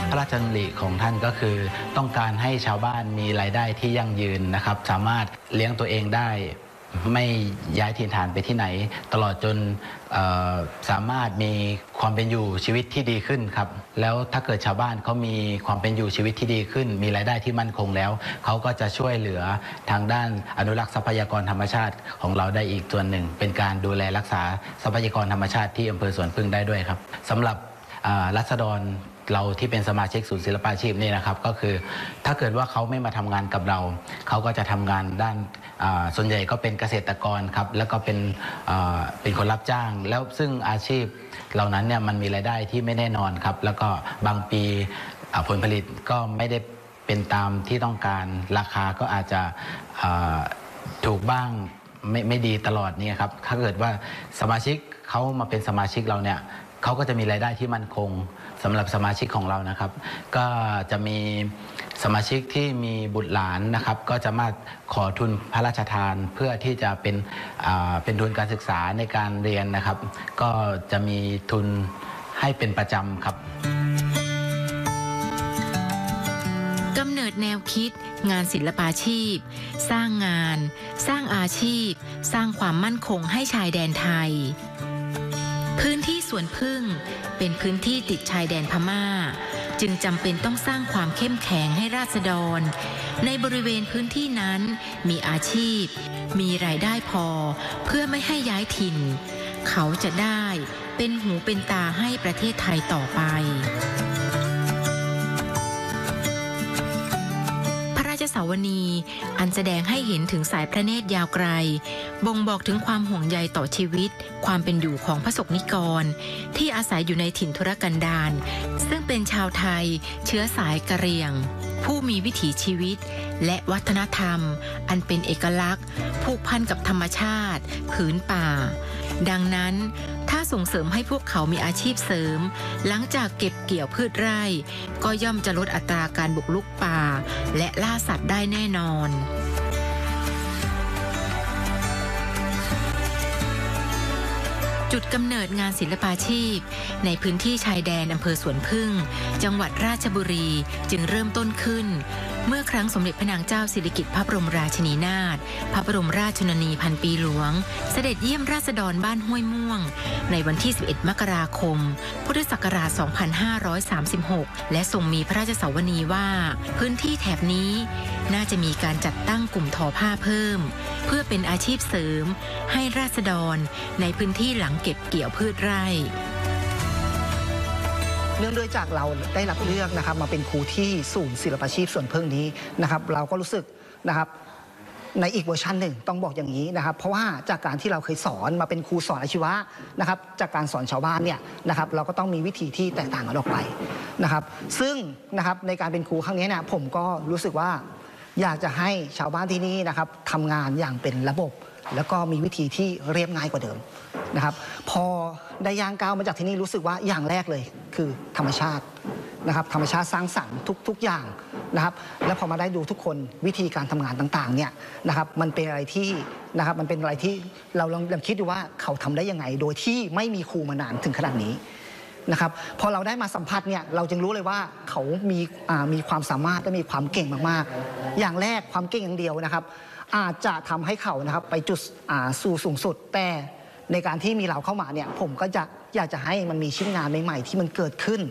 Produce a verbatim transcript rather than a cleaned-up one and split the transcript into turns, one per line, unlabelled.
พระราชดำริของท่านก็คือต้องการให้ชาวบ้านมีรายได้ที่ยั่งยืนนะครับสามารถเลี้ยงตัวเองได้ไม่ย้ายถิ่นฐานไปที่ไหนตลอดจนสามารถมีความเป็นอยู่ชีวิตที่ดีขึ้นครับแล้วถ้าเกิดชาวบ้านเขามีความเป็นอยู่ชีวิตที่ดีขึ้นมีรายได้ที่มั่นคงแล้วเขาก็จะช่วยเหลือทางด้านอนุรักษ์ทรัพยากรธรรมชาติของเราได้อีกส่วนหนึ่งเป็นการดูแลรักษาทรัพยากรธรรมชาติที่อำเภอสวนพึ่งได้ด้วยครับสำหรับรัษฎรเราที่เป็นสมาชิกศูนย์ศิลปาชีพนี่นะครับก็คือถ้าเกิดว่าเขาไม่มาทำงานกับเราเขาก็จะทำงานด้านส่วนใหญ่ก็เป็นเกษตรกรครับแล้วก็เป็นเป็นคนรับจ้างแล้วซึ่งอาชีพเหล่านั้นเนี่ยมันมีรายได้ที่ไม่แน่นอนครับแล้วก็บางปีผลผลิตก็ไม่ได้เป็นตามที่ต้องการราคาก็อาจจะถูกบ้างไม่ไม่ดีตลอดนี่ครับถ้าเกิดว่าสมาชิกเขามาเป็นสมาชิกเราเนี่ยเขาก็จะมีรายได้ที่มั่นคงสำหรับสมาชิกของเรานะครับก็จะมีสมาชิกที่มีบุตรหลานนะครับก็จะมาขอทุนพระราชทานเพื่อที่จะเป็นเป็นทุนการศึกษาในการเรียนนะครับก็จะมีทุนให้เป็นประจำครับ
กำเนิดแนวคิดงานศิลปาชีพสร้างงานสร้างอาชีพสร้างความมั่นคงให้ชายแดนไทยพื้นที่สวนพึ่งเป็นพื้นที่ติดชายแดนพม่าจึงจำเป็นต้องสร้างความเข้มแข็งให้ราษฎรในบริเวณพื้นที่นั้นมีอาชีพมีรายได้พอเพื่อไม่ให้ย้ายถิ่นเขาจะได้เป็นหูเป็นตาให้ประเทศไทยต่อไปสาวนีอันแสดงให้เห็นถึงสายพระเนตรยาวไกลบ่งบอกถึงความห่วงใยต่อชีวิตความเป็นอยู่ของพระสงฆ์นิกรที่อาศัยอยู่ในถิ่นทุรกันดารซึ่งเป็นชาวไทยเชื้อสายกะเหรี่ยงผู้มีวิถีชีวิตและวัฒนธรรมอันเป็นเอกลักษณ์ผูกพันกับธรรมชาติผืนป่าดังนั้นถ้าส่งเสริมให้พวกเขามีอาชีพเสริมหลังจากเก็บเกี่ยวพืชไร่ก็ย่อมจะลดอัตราการบุกรุกป่าและล่าสัตว์ได้แน่นอนจุดกำเนิดงานศิลปาชีพในพื้นที่ชายแดนอำเภอสวนพึ่งจังหวัดราชบุรีจึงเริ่มต้นขึ้นเมื่อครั้งสมเด็จพระนางเจ้าสิริกิติ์พระบรมราชินีนาถพระบรมราชชนนีพันปีหลวงเสด็จเยี่ยมราษฎรบ้านห้วยม่วงในวันที่สิบเอ็ดมกราคมพุทธศักราชสองพันห้าร้อยสามสิบหกและทรงมีพระราชสวนีว่าพื้นที่แถบนี้น่าจะมีการจัดตั้งกลุ่มทอผ้าเพิ่มเพื่อเป็นอาชีพเสริมให้ราษฎรในพื้นที่หลังเก็บเกี่ยวพืชไร่
เนื่องด้วยจากเราได้รับเลือกนะครับมาเป็นครูที่ศูนย์ศิลปาชีพสวนพึ่งนี้นะครับเราก็รู้สึกนะครับในอีกเวอร์ชันหนึ่งต้องบอกอย่างนี้นะครับเพราะว่าจากการที่เราเคยสอนมาเป็นครูสอนอาชีวะนะครับจากการสอนชาวบ้านเนี่ยนะครับเราก็ต้องมีวิธีที่แตกต่างกันออกไปนะครับซึ่งนะครับในการเป็นครูครั้งนี้เนี่ยผมก็รู้สึกว่าอยากจะให้ชาวบ้านที่นี่นะครับทำงานอย่างเป็นระบบแล้วก็มีวิธีที่เรียบง่ายกว่าเดิมนะครับพอได้ย่างก้าวมาจากที่นี่รู้สึกว่าอย่างแรกเลยคือธรรมชาตินะครับธรรมชาติสร้างสรรค์ทุกๆอย่างนะครับแล้วพอมาได้ดูทุกคนวิธีการทำงานต่างๆเนี่ยนะครับมันเป็นอะไรที่นะครับมันเป็นอะไรที่เราลองลองคิดดูว่าเขาทำได้ยังไงโดยที่ไม่มีครูมานานถึงขนาดนี้นะครับพอเราได้มาสัมผัสเนี่ยเราจึงรู้เลยว่าเขามีมีความสามารถและมีความเก่งมากๆอย่างแรกความเก่งอย่างเดียวนะครับอาจจะทำให้เขานะครับไปจุดสู่สูงสุดแต่ในการที่มีเราเข้ามาเนี่ยผมก็จะอยากจะให้มันมีชิ้นงานใหม่ๆที่มันเกิดขึ้น